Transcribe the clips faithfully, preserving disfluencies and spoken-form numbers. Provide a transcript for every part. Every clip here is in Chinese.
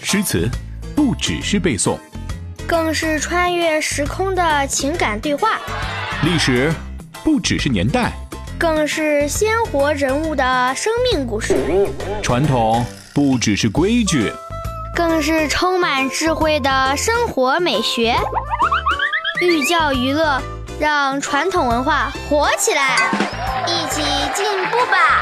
诗词不只是背诵， 更是穿越时空的情感对话； 历史不只是年代， 更是鲜活人物的生命故事； 传统不只是规矩， 更是充满智慧的生活美学。寓教于乐，让传统文化活起来，一起进步吧！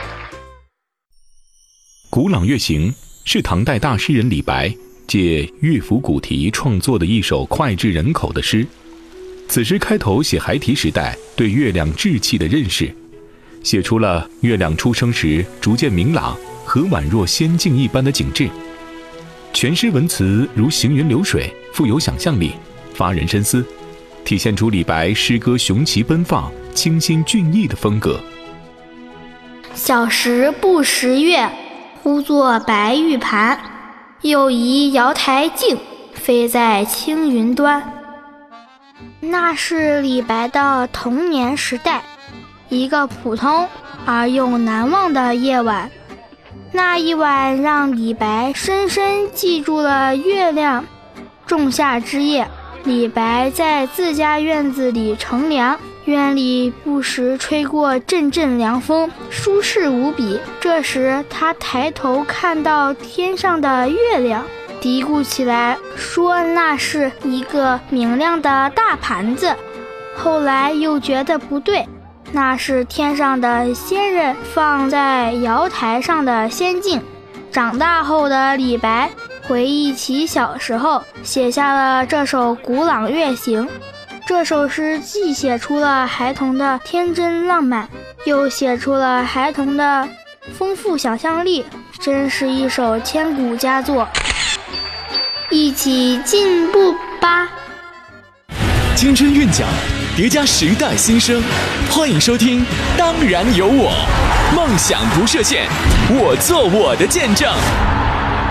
《古朗月行》是唐代大诗人李白借乐府古题创作的一首脍炙人口的诗。此诗开头写孩提时代对月亮志气的认识，写出了月亮出生时逐渐明朗和宛若仙境一般的景致。全诗文词如行云流水，富有想象力，发人深思，体现出李白诗歌雄奇奔放、清新俊逸的风格。 小时不识月，呼作白玉盘，又疑瑶台镜，飞在青云端。那是李白的童年时代，一个普通而又难忘的夜晚。那一晚让李白深深记住了月亮。仲夏之夜，李白在自家院子里乘凉，院里不时吹过阵阵凉风，舒适无比。这时他抬头看到天上的月亮，嘀咕起来，说那是一个明亮的大盘子。后来又觉得不对，那是天上的仙人放在瑶台上的仙境。长大后的李白回忆起小时候，写下了这首《古朗月行》。这首诗既写出了孩童的天真浪漫，又写出了孩童的丰富想象力，真是一首千古佳作。一起进步吧！ 青春韵脚，叠加时代新生，欢迎收听《当然有我》，梦想不设限，我做我的见证。